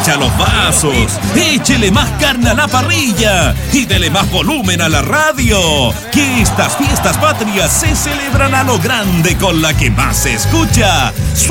hincha los vasos, échele más carne a la parrilla y dele más volumen a la radio, que estas fiestas patrias se celebran a lo grande con la que más se escucha.